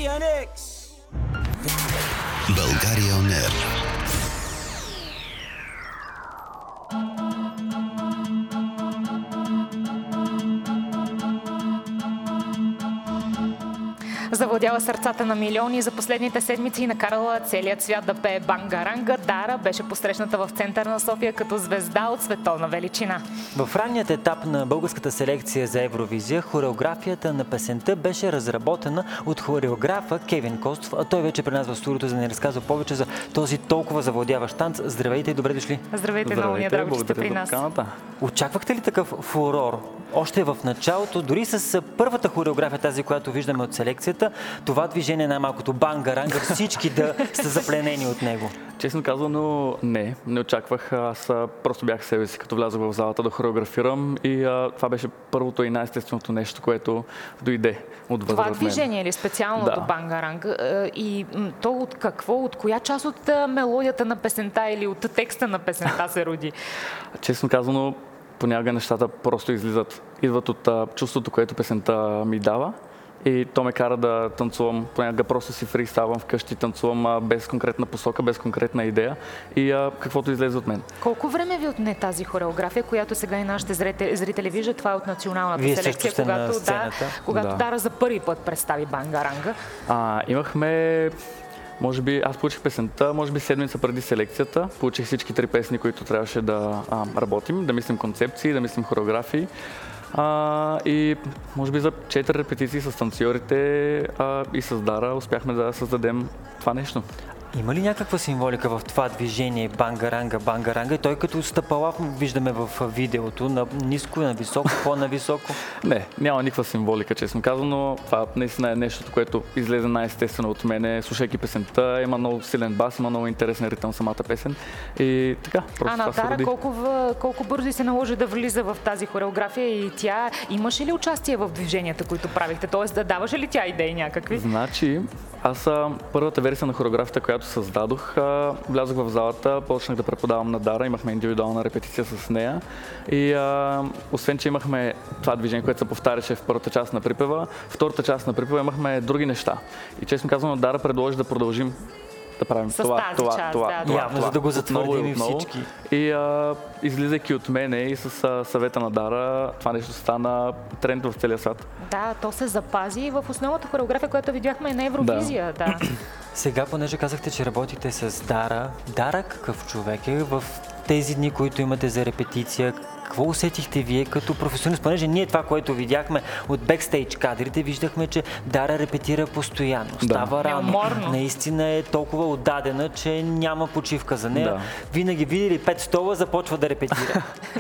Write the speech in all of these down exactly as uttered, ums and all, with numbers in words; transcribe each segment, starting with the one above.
България он ер. Завладяла сърцата на милиони за последните седмици и накарала целият свят да пее бангаранга, Дара беше посрещната в центъра на София като звезда от световна величина. В ранният етап на българската селекция за Евровизия хореографията на песента беше разработена от хореографа Кевин Костов, а той вече при нас в студиото, за да ни разказва повече за този толкова завладяващ танц. Здравейте и добре дошли! Здравейте, много ни е драго, че сте при нас. Очаквахте ли такъв фурор? Още в началото, дори с първата хореография, тази, която виждаме от селекцията, това движение, най-малкото бангаранга, всички да са запленени от него. Честно казано, не. Не очаквах. Аз просто бях себе си, като влязох в залата да хореографирам и а, това беше първото и най-естественото нещо, което дойде от вътре. Това движение или специалното да. бангаранга и то от какво, от коя част от мелодията на песента или от текста на песента се роди? Честно казано, понякога нещата просто излизат. Идват от а, чувството, което песента ми дава. И то ме кара да танцувам. Понякога просто си фристайлвам вкъщи, танцувам а, без конкретна посока, без конкретна идея и а, каквото излезе от мен. Колко време ви отне тази хореография, която сега и нашите зрители, зрители виждат? Това е от националната Вие селекция, когато, да, когато да. Дара за първи път представи бангаранга. А, имахме... Може би, аз получих песента, може би седмица преди селекцията. Получих всички три песни, които трябваше да а, работим, да мислим концепции, да мислим хореографии. А, и може би за четири репетиции с танцорите а, и с Дара успяхме да създадем това нещо. Има ли някаква символика в това движение бангаранга, бангаранга? И той като стъпалав виждаме в видеото, на ниско, на високо, по-нависоко? Не, няма никаква символика, честно казано. Това наистина е нещото, което излезе най-естествено от мене, слушайки песента. Има много силен бас, има много интересен ритъм в самата песен. И така, просто а на това Дара колко, колко бързо се наложи да влиза в тази хореография и тя имаше ли участие в движенията, които правихте? Тоест да даваше ли тя идеи някакви? Значи, аз първата версия на хореографията, която създадох, влязох в залата, почнах да преподавам на Дара, имахме индивидуална репетиция с нея и а, освен, че имахме това движение, което се повтаряше в първата част на припева, втората част на припева имахме други неща. И честно казано, Дара предложи да продължим да правим с това, тази това, част, това, да, това, явно, това, за да го затвърдим и отново, всички. И а, излизайки от мене и с а, съвета на Дара, това нещо стана тренд в целия свят. Да, то се запази в основната хореография, която видяхме на Евровизия. Да. Да. Сега, понеже казахте, че работите с Дара, Дара какъв човек е в тези дни, които имате за репетиция? Какво усетихте вие като професионалист? Понеже ние това, което видяхме от бекстейдж кадрите, виждахме, че Дара репетира постоянно. Става да. рано. Неуморно. Наистина е толкова отдадена, че няма почивка за нея. Да. Винаги видели пет стола, започва да репетира.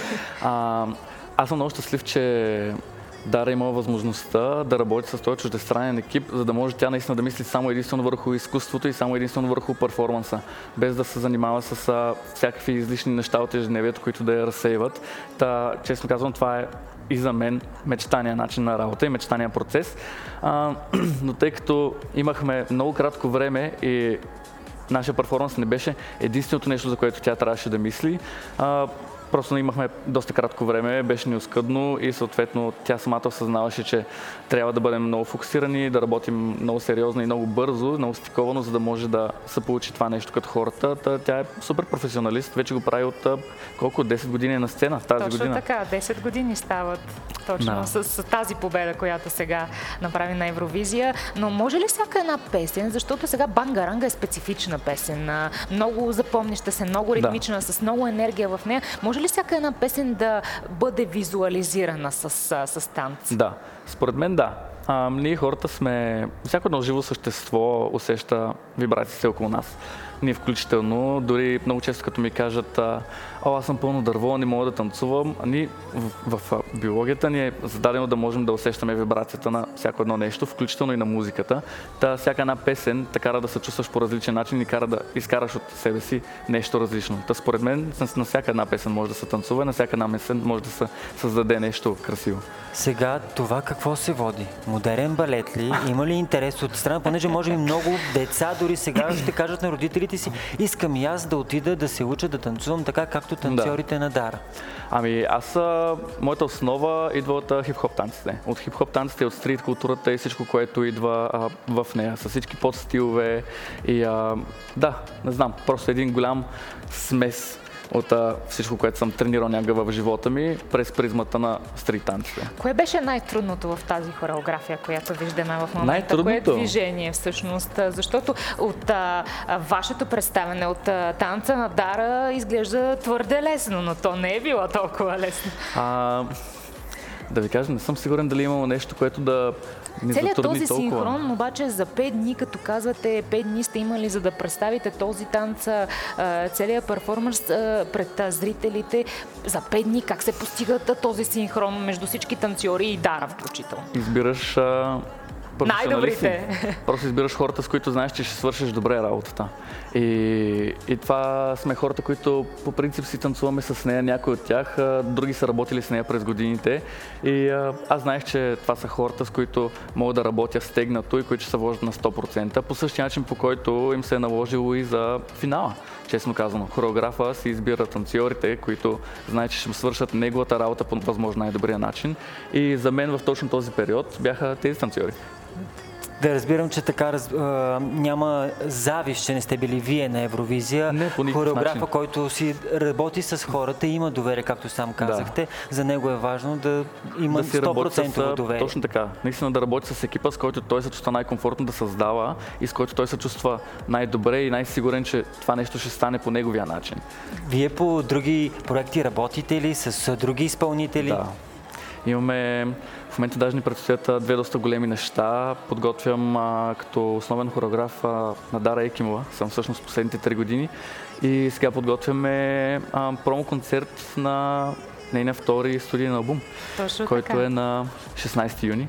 а, аз съм много щастлив, че Дара има възможността да работи с този чуждестранен екип, за да може тя наистина да мисли само единствено върху изкуството и само единствено върху перформанса, без да се занимава с а, всякакви излишни неща от ежедневието, които да я разсейват. Та, честно казвам, това е и за мен мечтания начин на работа и мечтания процес. А, но тъй като имахме много кратко време и нашия перформанс не беше единственото нещо, за което тя трябваше да мисли, а, просто имахме доста кратко време, беше неоскъдно и съответно тя самата осъзнаваше, че трябва да бъдем много фокусирани, да работим много сериозно и много бързо, много стиковано, за да може да се получи това нещо като хората. Та, тя е супер професионалист, вече го прави от колко? десет години на сцена тази точно година. Точно така, десет години стават точно да. с, с тази победа, която сега направи на Евровизия. Но може ли всяка една песен, защото сега бангаранга е специфична песен, много запомняща се, много ритмична, да. С много енергия в нея. Може ли всяка една песен да бъде визуализирана с, с танц? Да, според мен да. А, ние хората сме, всяко едно живо същество усеща вибрациите около нас. Ние включително, дори много често като ми кажат, о, аз съм пълно дърво, не мога да танцувам, а ние в, в, в биологията ни е зададено да можем да усещаме вибрацията на всяко едно нещо, включително и на музиката. Та всяка една песен те кара да се чувстваш по различен начин и кара да изкараш от себе си нещо различно. Та според мен на всяка една песен може да се танцува, на всяка една песен може да се създаде нещо красиво. Сега това какво се води? Модерен балет ли? Има ли интерес от страна? Понеже може би много деца дори сега ще кажат на родителите, родителите си, искам и аз да отида да се уча да танцувам така, както танцорите да. на Дара? Ами аз, а, моята основа идва от а, хип-хоп танците. От хип-хоп танците, от стрит културата и всичко, което идва а, в нея, с всички подстилове и а, да, не знам, просто един голям смес от а, всичко, което съм тренирал някога в живота ми, през призмата на стрит танците. Кое беше най-трудното в тази хореография, която виждаме в момента? Най-трудното? Кое е движение всъщност? Защото от а, вашето представяне, от а, танца на Дара изглежда твърде лесно, но то не е било толкова лесно. А, да ви кажа, не съм сигурен дали е имало нещо, което да ми целият затрудни този толкова. синхрон, обаче за пет дни, като казвате, пет дни сте имали за да представите този танц, целият перформанс пред зрителите. За пет дни как се постига този синхрон между всички танцори и Дара включително? Избираш а, най-добрите. Просто избираш хората, с които знаеш, че ще свършиш добре работата. И, и това сме хората, които по принцип си танцуваме с нея, някои от тях, а, други са работили с нея през годините. И а, аз знаех, че това са хората, с които мога да работя стегнато и които ще се вложат на сто процента, по същия начин, по който им се е наложило и за финала. Честно казано, хореографа си избира танцорите, които знаят, че ще свършат неговата работа по възможно най-добрия начин. И за мен в точно този период бяха тези танцори. Да разбирам, че така раз, а, няма завист, че не сте били вие на Евровизия. Не, по никакъв хореографа, начин. който си работи с хората и има доверие, както сам казахте. Да. За него е важно да има да си сто процента с, доверие. Точно така. Наистина да работи с екипа, с който той се чувства най-комфортно да създава и с който той се чувства най-добре и най-сигурен, че това нещо ще стане по неговия начин. Вие по други проекти работите ли с други изпълнители? Да. Имаме, в момента даже ни предстоят две доста големи неща. Подготвям а, като основен хореограф а, на Дара Екимова, съм всъщност последните три години. И сега подготвяме а, промо-концерт на нейния втори студиен албум, Точно който така. е на шестнайсети юни.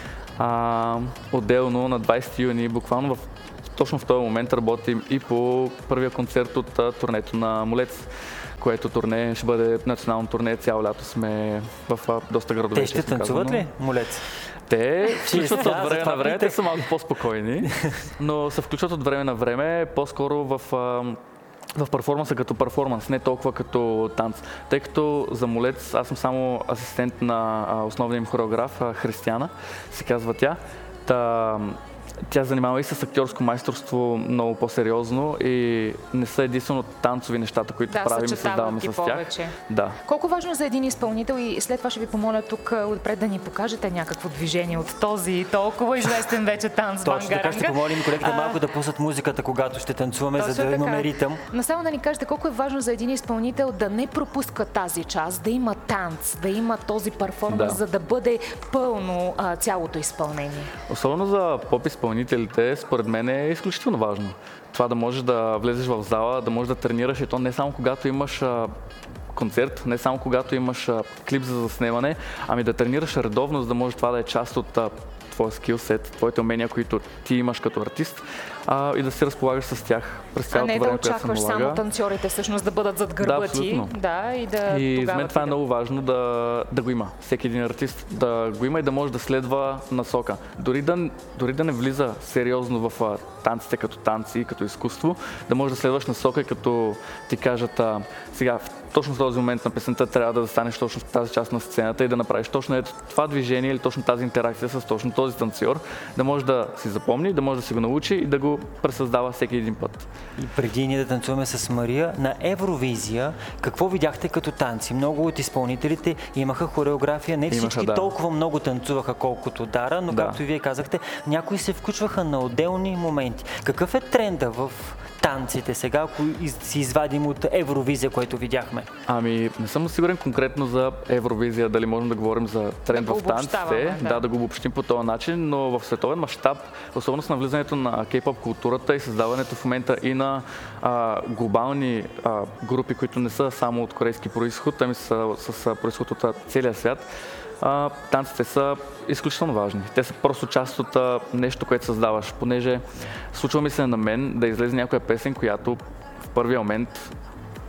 А, отделно на двайсети юни, буквално в, точно в този момент работим и по първия концерт от а, турнето на Молец, което турне ще бъде национално турне. Цяло лято сме в а, доста градове. Те ще танцуват казано. ли, Молец? Те включват Да, от време затова на време, питах. те са малко по-спокойни, но се включват от време на време, по-скоро в, а, в перформанса като перформанс, не толкова като танц. Тъй като за Молец аз съм само асистент на а, основния им хореограф, а, Християна, се казва тя. Та, тя занимава и с актьорско майсторство много по-сериозно и не са единствено танцови нещата, които Да, правим и съчетават създаваме ги с тях. повече. Да. Колко важно за един изпълнител и след това ще ви помоля тук отпред да ни покажете някакво движение от този толкова известен вече танц Точно така, ще бангаранга. помолим колегите А, малко да пуснат музиката, когато ще танцуваме, Точно за да така. имаме ритъм. Но само да ни кажете колко е важно за един изпълнител да не пропуска тази част, да има танц, да има този перформанс, Да. за да бъде пълно а, цялото изпълнение. Особено за поп-изпълнителите, според мен е изключително важно. Това да можеш да влезеш в зала, да можеш да тренираш и то не само когато имаш а, концерт, не само когато имаш а, клип за заснемане, ами да тренираш редовно, за да може това да е част от а, твоя скилсет, твоите умения, които ти имаш като артист, а, и да се разполагаш с тях през А цялото не да време, което се очакваш само налага. танцорите всъщност да бъдат зад гърба Да, ти. абсолютно. Да, и да И за тогава мен това е ти да- много важно да, да го има. Всеки един артист да го има и да може да следва насока. Дори да, дори да не влиза сериозно в а, танците като танци, като изкуство, да можеш да следваш насока и като ти кажат а, сега в точно в този момент на песента трябва да застанеш точно в тази част на сцената и да направиш точно ето това движение или точно тази интеракция с точно този танцор, да може да си запомни, да може да си го научи и да го пресъздава всеки един път. И преди ние да танцуваме с Мария, на Евровизия, какво видяхте като танци? Много от изпълнителите имаха хореография, не всички Имаха, да. толкова много танцуваха, колкото Дара, но Да. както и вие казахте, някои се включваха на отделни моменти. Какъв е тренда в танците сега, ако из- си извадим от Евровизия, което видяхме? Ами, не съм сигурен конкретно за Евровизия, дали можем да говорим за тренд Да го в танците, обобщаваме, да. да, да го обобщим по този начин, но в световен мащаб, особено с навлизането на кей-поп културата и създаването в момента и на а, глобални а, групи, които не са само от корейски происход, ами са с а, происход от а, целия свят, а, танците са изключително важни. Те са просто част от а, нещо, което създаваш, понеже случва ми се на мен да излезе някоя песен, която в първия момент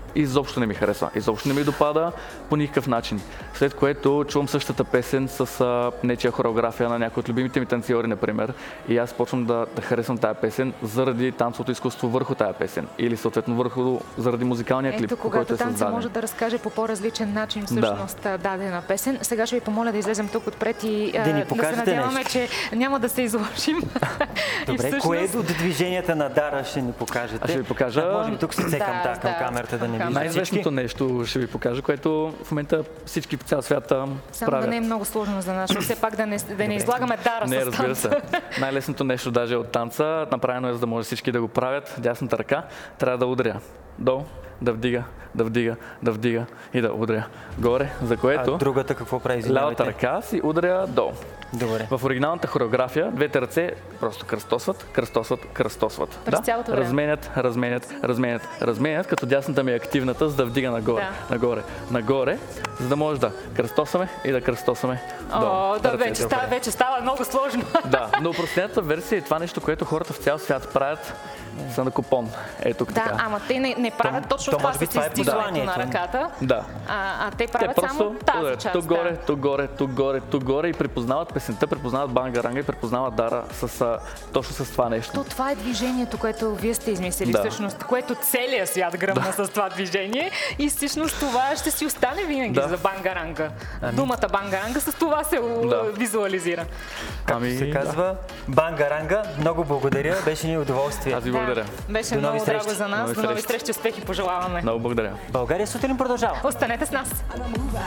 изобщо не ми харесва, изобщо не ми допада по никакъв начин. След което чувам същата песен с а, нечия хореография на някои от любимите ми танцори, например, и аз почвам да, да харесвам тая песен заради танцовото изкуство върху тая песен или съответно върху заради музикалния клип, Ето, когато който е танца създаден. може да разкаже по по-различен начин всъщност да. дадена песен. Сега ще ви помоля да излезем тук отпред и да, ни да се надяваме, нещо. че няма да се изложим. Добре, всъщност... кое от движенията на Дара ще ни покажете? Аз ще ви покажа... А, може би тук се цекам да, да, към да, камерата да не вижда най-известното нещо ще ви покажа, което в момента всички по цял свят Само правят. да не е много сложно за нас, все пак да не, да не излагаме Дара Не, с разбира танца. се. Най-лесното нещо даже от танца, направено е за да може всички да го правят. Дясната ръка трябва да удря долу, да вдига, да вдига, да вдига и да удря горе, за което А другата какво прави? лявата ръка си удря долу. Добре. В оригиналната хореография двете ръце просто кръстосват, кръстосват, кръстосват. През цялото време. Разменят, разменят, разменят, разменят, като дясната ми е активната, за да вдига нагоре, Да. нагоре, нагоре, за да може да кръстосваме и да кръстосваме долу. О, да, Ръцете. вече става, вече става много сложно. Да, но простената версия е това нещо, което хората в цял свят правят са на купон. Ето тук Да, така. ама те не, не правят То- точно то това може би с това е издигането на посланието. ръката, Да. а, а те Те правят просто само тази ударят част. тук горе, да. тук горе, тук горе, тук горе и припознават песента, припознават бангаранга и припознават Дара с, а, точно с това нещо. То това е движението, което вие сте измислили, Да. всъщност, което целият свят гръмна с това движение и всъщност това ще си остане винаги Да. за бангаранга. Думата бангаранга с това се Да. визуализира. Както се казва, бангаранга, много благодаря, беше ни удоволствие. Аз ви благодаря. Да, беше До нови много драго срещи. за нас. Нови До нови срещи. срещи, успехи пожелаваме. Много благодаря. България сутрин продължава. Останете с нас.